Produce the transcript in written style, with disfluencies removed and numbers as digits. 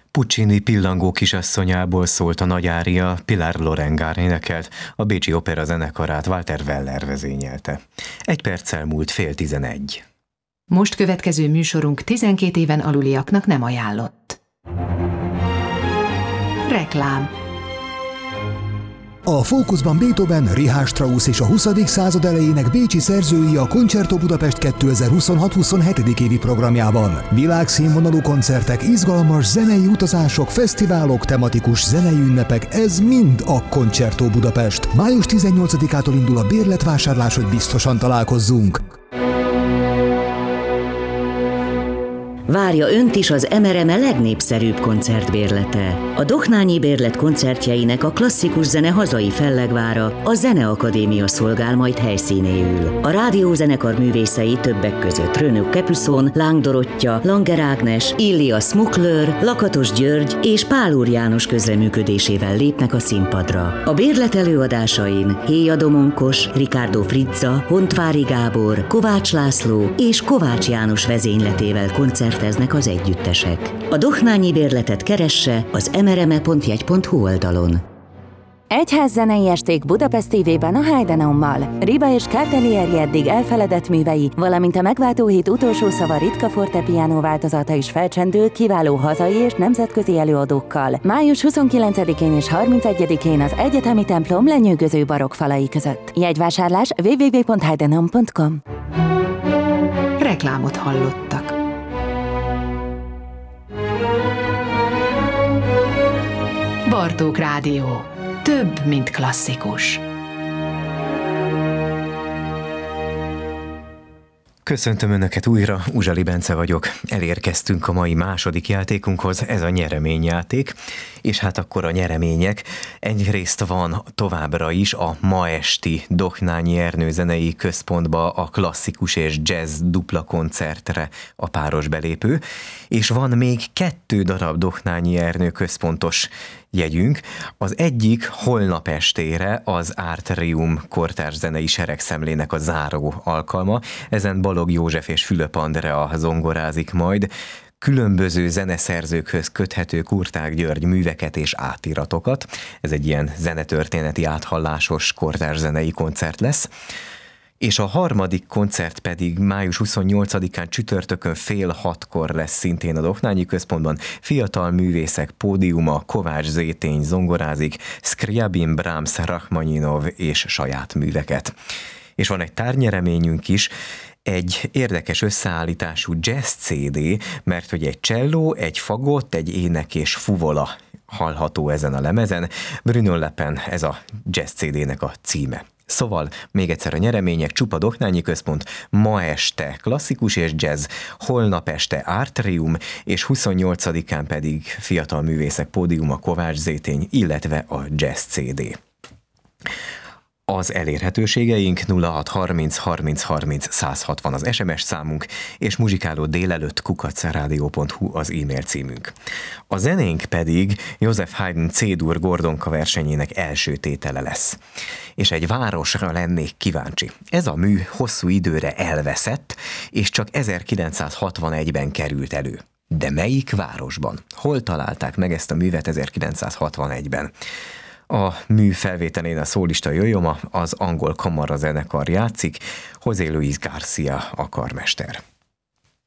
Puccini Pillangó kisasszonyából szólt a nagy ária, Pilar Lorengár énekelt, a Bécsi Opera zenekarát Walter Weller vezényelte. 1 perccel múlt 10:30. Most következő műsorunk 12 éven aluliaknak nem ajánlott. Reklám. A fókuszban Beethoven, Richard Strauss és a 20. század elejének bécsi szerzői a Concerto Budapest 2026-27. évi programjában. Világszínvonalú koncertek, izgalmas zenei utazások, fesztiválok, tematikus zenei ünnepek, ez mind a Concerto Budapest. Május 18-ától indul a bérletvásárlás, hogy biztosan találkozzunk. Várja önt is az MRME legnépszerűbb koncertbérlete. A Dohnányi Bérlet koncertjeinek a klasszikus zene hazai fellegvára, a Zeneakadémia szolgál majd helyszínéül. A rádiózenekar művészei többek között Renaud Capuçon, Láng Dorottya, Langer Ágnes, Illia Smukler, Lakatos György és Pál Úr János közreműködésével lépnek a színpadra. A bérlet előadásain Héja Domonkos, Ricardo Frizza, Hontvári Gábor, Kovács László és Kovács János vezényletével koncerteznek az együttesek. A Dohnányi Bérletet keresse az mrme.jegy.hu oldalon. Egyház zenei esték Budapest TV-ben a Heidenommal. Riba és Cartelieri eddig elfeledett művei, valamint a megváltó hét utolsó szava ritka fortepiano változata is felcsendül kiváló hazai és nemzetközi előadókkal. Május 29-én és 31-én az Egyetemi Templom lenyűgöző barokk falai között. Jegyvásárlás www.heidenom.com. Reklámot hallottak. Bartók Rádió. Több, mint klasszikus. Köszöntöm Önöket újra, Uzsali Bence vagyok. Elérkeztünk a mai második játékunkhoz, ez a nyereményjáték, és hát akkor a nyeremények. Egyrészt van továbbra is a ma esti Dohnányi Ernő Zenei Központba a klasszikus és jazz dupla koncertre a páros belépő, és van még 2 darab Dohnányi Ernő Központos jegyünk. Az egyik holnap estére az Artrium kortárs zenei seregszemlének a záró alkalma. Ezen Balogh József és Fülöp Andrea zongorázik majd. Különböző zeneszerzőkhöz köthető Kurták György műveket és átiratokat. Ez egy ilyen zenetörténeti áthallásos kortárs zenei koncert lesz. És a harmadik koncert pedig május 28-án csütörtökön 5:30 lesz szintén a Dohnányi Központban. Fiatal művészek pódiuma, Kovács Zétény zongorázik, Scriabin, Brahms, Rachmaninov és saját műveket. És van egy tárnyereményünk is, egy érdekes összeállítású jazz CD, mert hogy egy cselló, egy fagott, egy ének és fuvola hallható ezen a lemezen. Bruno Le Pen, ez a jazz CD-nek a címe. Szóval még egyszer a nyeremények: csupa Dohnányi Központ, ma este klasszikus és jazz, holnap este Artrium, és 28-án pedig fiatal művészek pódiuma, Kovács Zétény, illetve a jazz CD. Az elérhetőségeink 0630 30 30 160 az SMS számunk, és muzsikáló délelőtt @radio.hu az e-mail címünk. A zenénk pedig Joseph Haydn C-dur Gordonka versenyének első tétele lesz. És egy városra lennék kíváncsi. Ez a mű hosszú időre elveszett, és csak 1961-ben került elő. De melyik városban? Hol találták meg ezt a művet 1961-ben? A mű felvételén a szólista Jojoma, az angol kamarazenekar játszik, José Luis García a karmester.